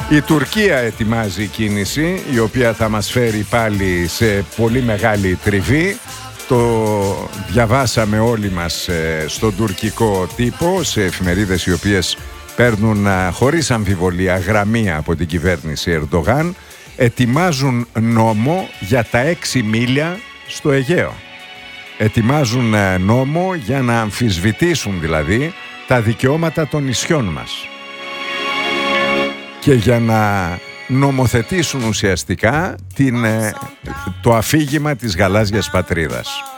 Η Τουρκία ετοιμάζει κίνηση, η οποία θα μας φέρει πάλι σε πολύ μεγάλη τριβή. Το διαβάσαμε όλοι μας στον τουρκικό τύπο, σε εφημερίδες οι οποίες παίρνουν χωρίς αμφιβολία γραμμή από την κυβέρνηση Ερντογάν. Ετοιμάζουν νόμο για τα 6 μίλια στο Αιγαίο. Ετοιμάζουν νόμο για να αμφισβητήσουν δηλαδή τα δικαιώματα των νησιών μας και για να νομοθετήσουν ουσιαστικά το αφήγημα της γαλάζιας πατρίδας.